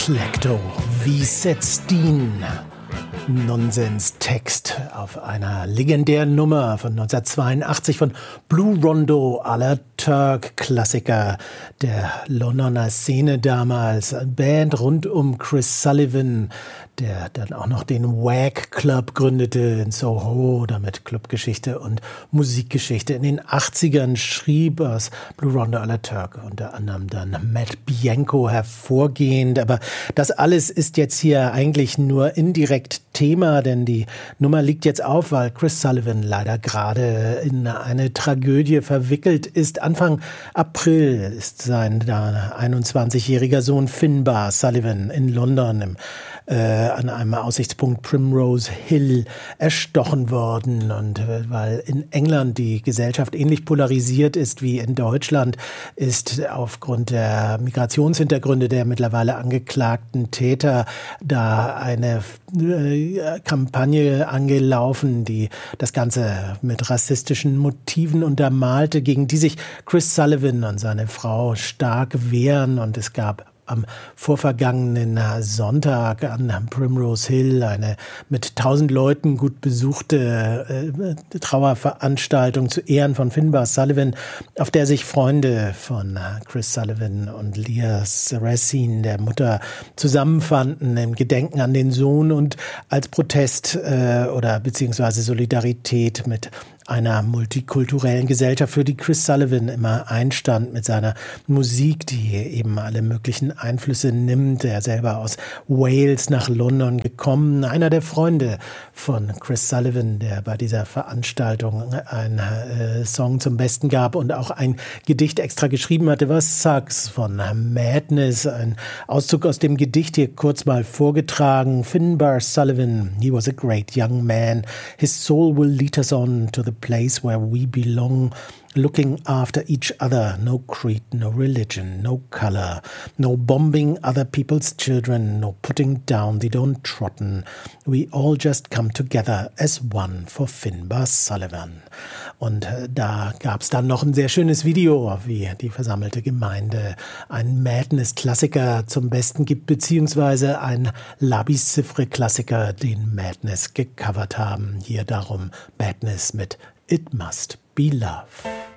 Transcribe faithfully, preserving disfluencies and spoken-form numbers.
Eclecto wie Setstein. Nonsenstext auf einer legendären Nummer von neunzehnhundertzweiundachtzig von Blue Rondo à la Turk, Klassiker der Londoner Szene damals. Eine Band rund um Chris Sullivan, der dann auch noch den Wag Club gründete in Soho, damit Clubgeschichte und Musikgeschichte. In den achtzigern schrieb aus Blue Rondo à la Turk unter anderem dann Matt Bianco hervorgehend. Aber das alles ist jetzt hier eigentlich nur indirekt Thema, denn die Nummer liegt jetzt auf, weil Chris Sullivan leider gerade in eine Tragödie verwickelt ist. Anfang April ist sein da einundzwanzigjähriger Sohn Finbar Sullivan in London im Äh, an einem Aussichtspunkt Primrose Hill erstochen worden. Und äh, weil in England die Gesellschaft ähnlich polarisiert ist wie in Deutschland, ist aufgrund der Migrationshintergründe der mittlerweile angeklagten Täter da eine äh, Kampagne angelaufen, die das Ganze mit rassistischen Motiven untermalte, gegen die sich Chris Sullivan und seine Frau stark wehren. Und es gab am vorvergangenen Sonntag an Primrose Hill eine mit tausend Leuten gut besuchte äh, Trauerveranstaltung zu Ehren von Finbar Sullivan, auf der sich Freunde von Chris Sullivan und Leah Saracen, der Mutter, zusammenfanden im Gedenken an den Sohn und als Protest äh, oder beziehungsweise Solidarität mit einer multikulturellen Gesellschaft, für die Chris Sullivan immer einstand mit seiner Musik, die eben alle möglichen Einflüsse nimmt. Er selber aus Wales nach London gekommen. Einer der Freunde von Chris Sullivan, der bei dieser Veranstaltung einen äh, Song zum Besten gab und auch ein Gedicht extra geschrieben hatte, war Sucks von Madness. Ein Auszug aus dem Gedicht hier kurz mal vorgetragen. Finbar Sullivan, he was a great young man. His soul will lead us on to the place where we belong, looking after each other, no creed, no religion, no color, no bombing other people's children, no putting down the downtrodden. We all just come together as one for Finbar Sullivan. Und da gab es dann noch ein sehr schönes Video, wie die versammelte Gemeinde einen Madness-Klassiker zum Besten gibt, beziehungsweise einen Labi-Siffre-Klassiker, den Madness gecovert haben. Hier darum Madness mit It Must Be Love.